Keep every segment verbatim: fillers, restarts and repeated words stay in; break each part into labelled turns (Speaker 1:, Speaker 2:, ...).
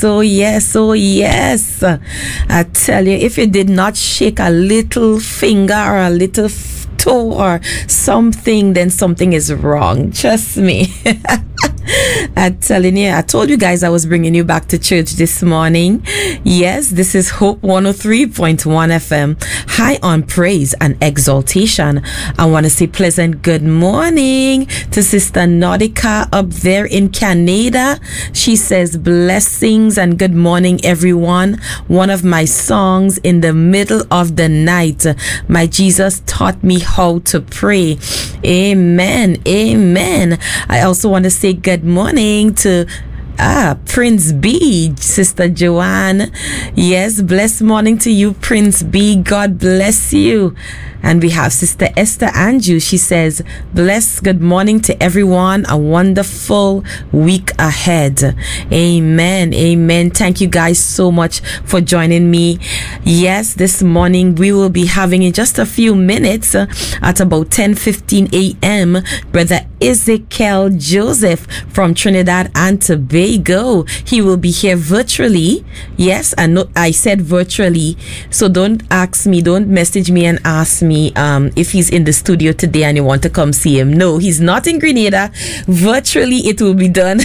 Speaker 1: yes, oh yes, oh yes. I tell you, if you did not shake a little finger or a little f- toe or something, then something is wrong. Trust me. I'm telling you, I told you guys I was bringing you back to church this morning. Yes, this is Hope one oh three point one F M, high on praise and exaltation. I want to say pleasant good morning to Sister Nautica up there in Canada. She says blessings and good morning, everyone. One of my songs in the middle of the night. My Jesus taught me how to pray. Amen. Amen. I also want to say good morning to Ah, Prince B, Sister Joanne. Yes, blessed morning to you, Prince B. God bless you. And we have Sister Esther Andrew. She says, bless good morning to everyone. A wonderful week ahead. Amen. Amen. Thank you guys so much for joining me. Yes, this morning we will be having in just a few minutes uh, at about ten fifteen a.m. Brother Ezekiel Joseph from Trinidad and Tobago. He will be here virtually. Yes, I know I said virtually. So don't ask me, don't message me and ask me um if he's in the studio today and you want to come see him. No, he's not in Grenada. Virtually it will be done.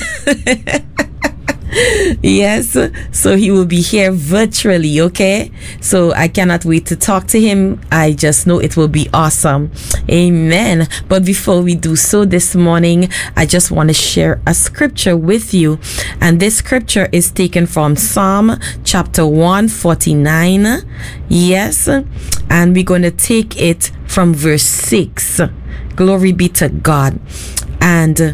Speaker 1: Yes, so he will be here virtually, okay? So I cannot wait to talk to him. I just know it will be awesome. Amen. But before we do so this morning, I just want to share a scripture with you. And this scripture is taken from Psalm chapter one forty-nine. Yes, and we're going to take it from verse six. Glory be to God. And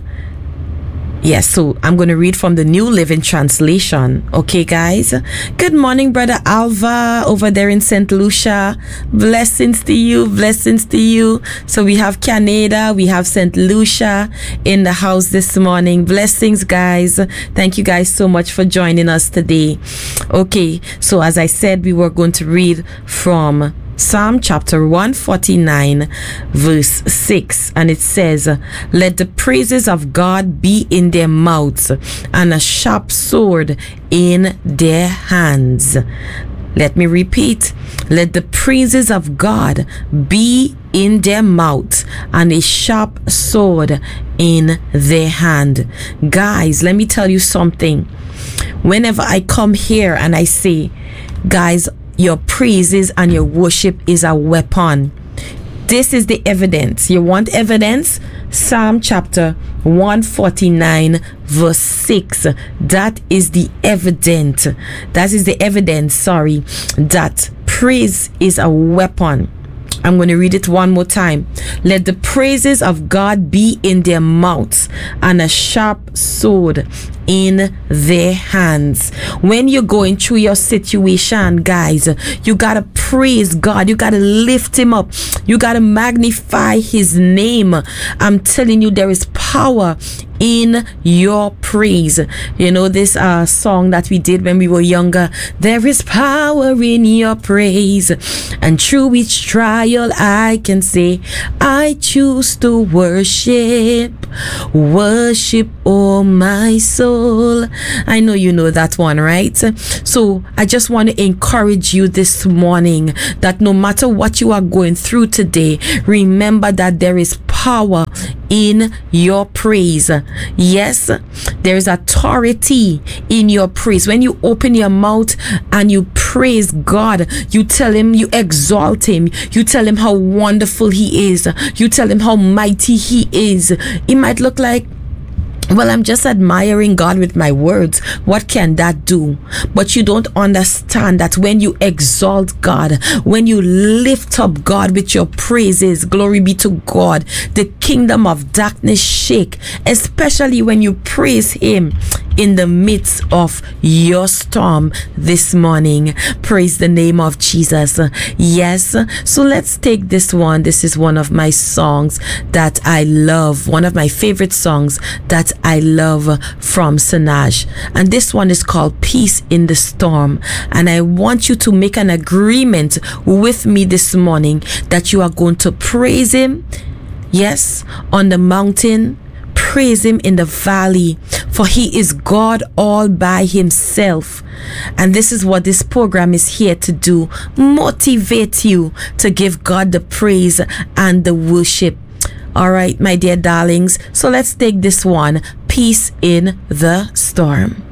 Speaker 1: yes, so I'm going to read from the New Living Translation. Okay, guys? Good morning, Brother Alva over there in Saint Lucia. Blessings to you, blessings to you. So we have Canada, we have Saint Lucia in the house this morning. Blessings, guys. Thank you guys so much for joining us today. Okay, so as I said, we were going to read from Psalm chapter one forty-nine verse six, and it says, let the praises of God be in their mouths and a sharp sword in their hands. Let me repeat. Let the praises of God be in their mouth and a sharp sword in their hand. Guys, let me tell you something. Whenever I come here and I say, guys, your praises and your worship is a weapon. This is the evidence. You want evidence? Psalm chapter one forty-nine verse six. That is the evidence. That is the evidence, sorry, that praise is a weapon. I'm going to read it one more time. Let the praises of God be in their mouths and a sharp sword in their hands. When you're going through your situation, guys, you got to praise God. You got to lift him up. You got to magnify his name. I'm telling you, there is power in your praise. You know this uh song that we did when we were younger, there is power in your praise, and through each trial I can say I choose to worship worship oh my soul. I know you know that one, right? So I just want to encourage you this morning that no matter what you are going through today, remember that there is power in your praise. Yes, there's authority in your praise. When you open your mouth and you praise God, you tell him, you exalt him, you tell him how wonderful he is, you tell him how mighty he is. It might look like, well, I'm just admiring God with my words. What can that do? But you don't understand that when you exalt God, when you lift up God with your praises, glory be to God, the kingdom of darkness shake, especially when you praise him in the midst of your storm this morning. Praise the name of Jesus. Yes, so let's take this one. This is one of my songs that I love, one of my favorite songs that I love from Sinach, and this one is called Peace in the Storm. And I want you to make an agreement with me this morning that you are going to praise him, yes, on the mountain, praise him in the valley, for he is God all by himself. And this is what this program is here to do, motivate you to give God the praise and the worship. All right, my dear darlings, so let's take this one, Peace in the Storm.